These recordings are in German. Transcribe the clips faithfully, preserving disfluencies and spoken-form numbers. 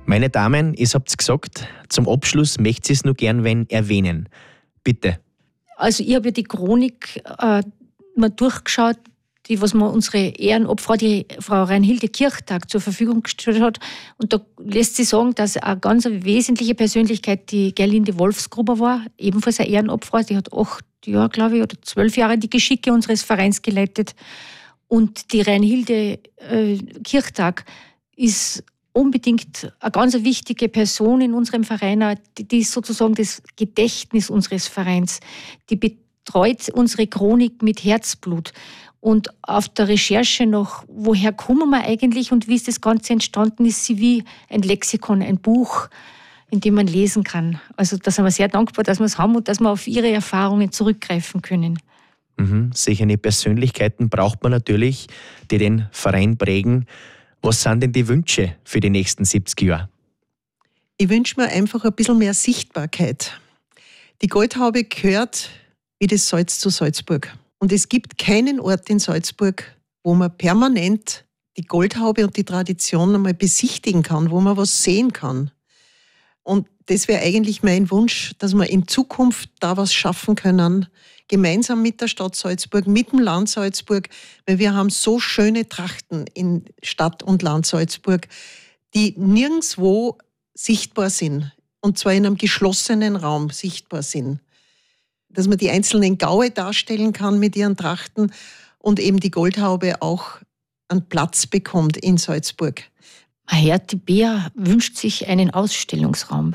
Meine Damen, ihr habt es gesagt, zum Abschluss möchte ich es nur gern wen erwähnen. Bitte. Also ich habe ja die Chronik äh, mal durchgeschaut, die, was mir unsere Ehrenobfrau, die Frau Reinhilde Kirchtag, zur Verfügung gestellt hat. Und da lässt sich sagen, dass eine ganz wesentliche Persönlichkeit die Gerlinde Wolfsgruber war, ebenfalls eine Ehrenobfrau. Die hat acht Jahre, glaube ich, oder zwölf Jahre die Geschicke unseres Vereins geleitet. Und die Reinhilde äh, Kirchtag ist unbedingt eine ganz wichtige Person in unserem Verein, die, die ist sozusagen das Gedächtnis unseres Vereins. Die betreut unsere Chronik mit Herzblut. Und auf der Recherche nach, woher kommen wir eigentlich und wie ist das Ganze entstanden, ist sie wie ein Lexikon, ein Buch, in dem man lesen kann. Also da sind wir sehr dankbar, dass wir es haben und dass wir auf ihre Erfahrungen zurückgreifen können. Mhm. Solche Persönlichkeiten braucht man natürlich, die den Verein prägen. Was sind denn die Wünsche für die nächsten siebzig Jahre? Ich wünsche mir einfach ein bisschen mehr Sichtbarkeit. Die Goldhaube gehört wie das Salz zu Salzburg. Und es gibt keinen Ort in Salzburg, wo man permanent die Goldhaube und die Tradition einmal besichtigen kann, wo man was sehen kann. Und das wäre eigentlich mein Wunsch, dass wir in Zukunft da was schaffen können, gemeinsam mit der Stadt Salzburg, mit dem Land Salzburg, weil wir haben so schöne Trachten in Stadt und Land Salzburg, die nirgendwo sichtbar sind, und zwar in einem geschlossenen Raum sichtbar sind. Dass man die einzelnen Gaue darstellen kann mit ihren Trachten und eben die Goldhaube auch einen Platz bekommt in Salzburg. Herr Bär wünscht sich einen Ausstellungsraum.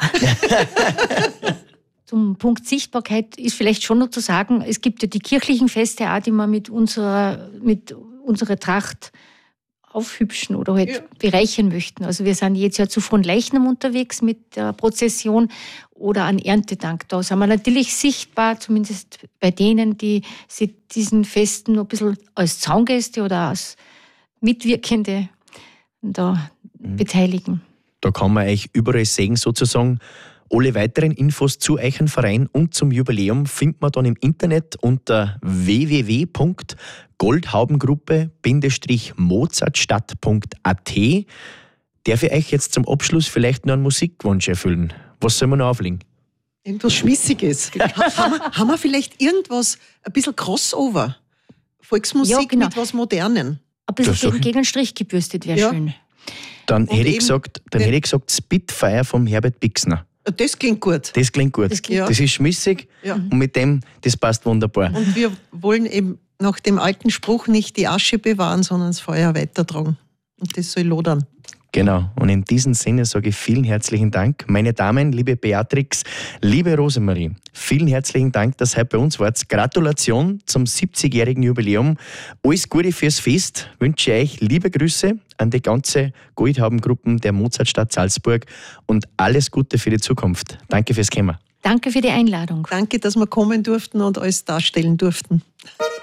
Zum Punkt Sichtbarkeit ist vielleicht schon noch zu sagen, es gibt ja die kirchlichen Feste auch, die man mit unserer, mit unserer Tracht aufhübschen oder halt ja. bereichern möchten. Also wir sind jetzt ja zu Fronleichnam unterwegs mit der Prozession oder an Erntedank. Da sind wir natürlich sichtbar, zumindest bei denen, die sich diesen Festen noch ein bisschen als Zaungäste oder als Mitwirkende da mhm. beteiligen. Da kann man euch überall sehen sozusagen. Alle weiteren Infos zu euren Verein und zum Jubiläum findet man dann im Internet unter w w w punkt goldhaubengruppe mozartstadt punkt a t. Darf ich euch jetzt zum Abschluss vielleicht noch einen Musikwunsch erfüllen? Was soll man noch auflegen? Irgendwas Schmissiges. haben, wir, haben wir vielleicht irgendwas, ein bisschen Crossover? Volksmusik ja, genau. mit was Modernen? Ein bisschen gegen, gegen den Strich gebürstet wäre ja. schön. Dann, hätte ich, gesagt, dann hätte ich gesagt Spitfire vom Herbert Bixner. Das klingt gut. Das klingt gut. Das, klingt ja. das ist schmissig ja. und mit dem, das passt wunderbar. Und wir wollen eben nach dem alten Spruch nicht die Asche bewahren, sondern das Feuer weitertragen. Und das soll lodern. Genau. Und in diesem Sinne sage ich vielen herzlichen Dank. Meine Damen, liebe Beatrix, liebe Rosemarie, vielen herzlichen Dank, dass ihr heute bei uns wart. Gratulation zum siebzigjährigen Jubiläum. Alles Gute fürs Fest. Wünsche euch liebe Grüße an die ganze Goldhaubengruppen der Mozartstadt Salzburg und alles Gute für die Zukunft. Danke fürs Kommen. Danke für die Einladung. Danke, dass wir kommen durften und alles darstellen durften.